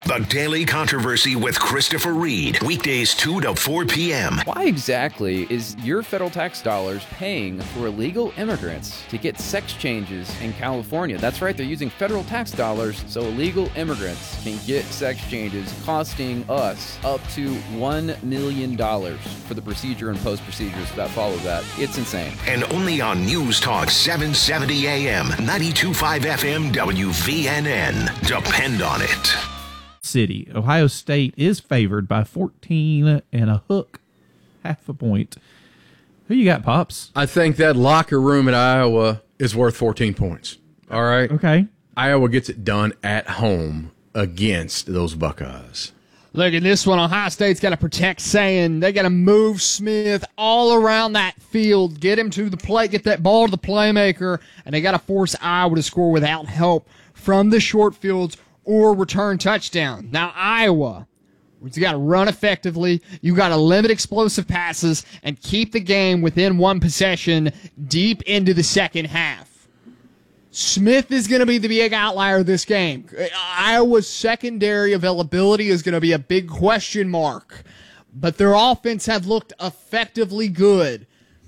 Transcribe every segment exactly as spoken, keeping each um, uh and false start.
The Daily Controversy with Christopher Reed. Weekdays two to four p.m. Why exactly is your federal tax dollars paying for illegal immigrants to get sex changes in California? That's right, they're using federal tax dollars so illegal immigrants can get sex changes, costing us up to one million dollars for the procedure and post-procedures that follow that. It's insane. And only on News Talk seven seventy A M, ninety-two point five F M, W V N N. Depend on it. City. Ohio State is favored by fourteen and a hook, half a point. Who you got, Pops? I think that locker room at Iowa is worth fourteen points. All right? Okay. Iowa gets it done at home against those Buckeyes. Look at this one. Ohio State's got to protect Saying. They got to move Smith all around that field, get him to the plate, get that ball to the playmaker, and they got to force Iowa to score without help from the short fields or return touchdown. Now, Iowa, you got to run effectively. You got to limit explosive passes and keep the game within one possession deep into the second half. Smith is going to be the big outlier of this game. Iowa's secondary availability is going to be a big question mark, but their offense have looked effectively good.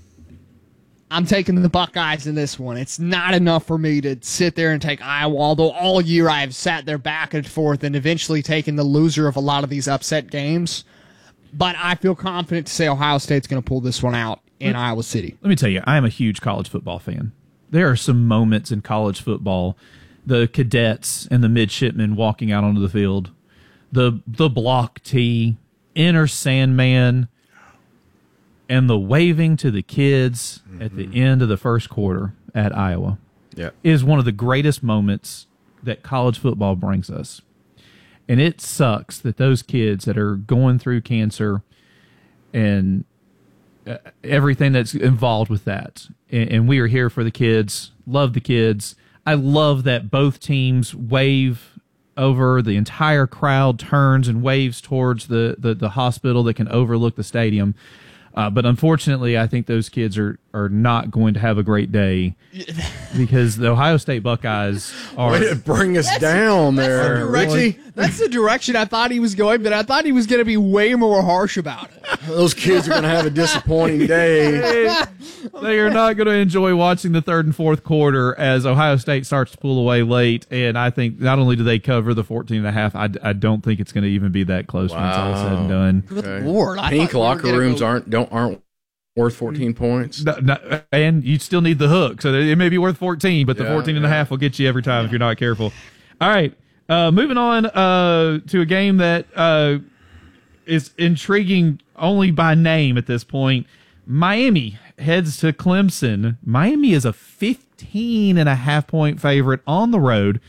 I'm taking the Buckeyes in this one. It's not enough for me to sit there and take Iowa, although all year I have sat there back and forth and eventually taken the loser of a lot of these upset games. But I feel confident to say Ohio State's going to pull this one out in let, Iowa City. Let me tell you, I am a huge college football fan. There are some moments in college football, the cadets and the midshipmen walking out onto the field, the the block tee, Enter Sandman, and the waving to the kids mm-hmm. at the end of the first quarter at Iowa yep. is one of the greatest moments that college football brings us. And it sucks that those kids that are going through cancer and uh, everything that's involved with that, and, and we are here for the kids, love the kids. I love that both teams wave over, the entire crowd turns and waves towards the, the, the hospital that can overlook the stadium. Uh, but unfortunately, I think those kids are, are not going to have a great day because the Ohio State Buckeyes are... Way to bring us that's, down that's there, the Richie. That's the direction I thought he was going, but I thought he was going to be way more harsh about it. Those kids are going to have a disappointing day. They, they are not going to enjoy watching the third and fourth quarter as Ohio State starts to pull away late, and I think not only do they cover the fourteen and a half, I, I don't think it's going to even be that close wow. when it's all said and done. Good okay. Lord. I Pink locker we rooms go... aren't don't aren't worth fourteen points. No, no, and you still need the hook, so it may be worth fourteen, but the yeah, fourteen and yeah. a half will get you every time yeah. if you're not careful. All right, uh, moving on uh, to a game that uh, is intriguing only by name at this point. Miami heads to Clemson. Miami is a fifteen and a half point favorite on the road.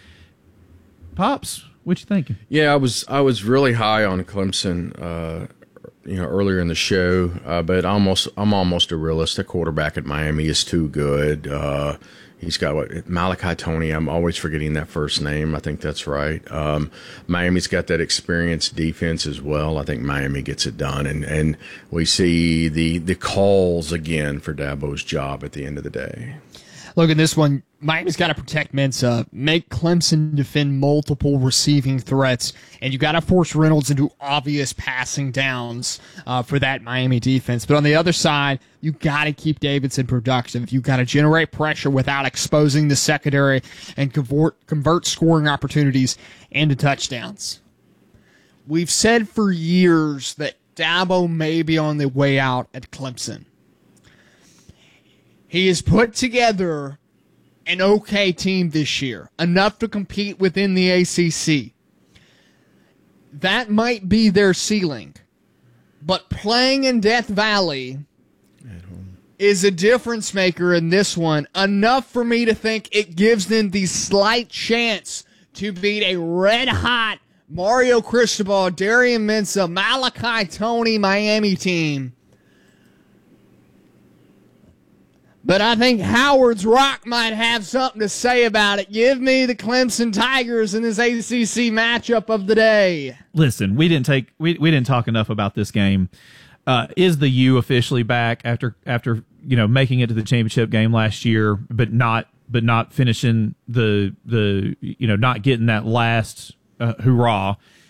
Pops, what you thinking? Yeah, I was I was really high on Clemson uh you know, earlier in the show, uh, but almost, I'm almost a realist. The quarterback at Miami is too good. Uh, he's got what Malachi Tony. I'm always forgetting that first name. I think that's right. Um, Miami's got that experienced defense as well. I think Miami gets it done, and and we see the the calls again for Dabo's job at the end of the day. Look at this one. Miami's got to protect Mensa, make Clemson defend multiple receiving threats, and you got to force Reynolds into obvious passing downs uh, for that Miami defense. But on the other side, you got to keep Davidson productive. You got to generate pressure without exposing the secondary and convert, convert scoring opportunities into touchdowns. We've said for years that Dabo may be on the way out at Clemson. He has put together an okay team this year, enough to compete within the A C C. That might be their ceiling. But playing in Death Valley is a difference maker in this one, enough for me to think it gives them the slight chance to beat a red-hot Mario Cristobal, Darian Mensah, Malachi Tony Miami team. But I think Howard's Rock might have something to say about it. Give me the Clemson Tigers in this A C C matchup of the day. Listen, we didn't take we, we didn't talk enough about this game. Uh, is the U officially back after after you know making it to the championship game last year, but not but not finishing the the you know not getting that last uh, hurrah?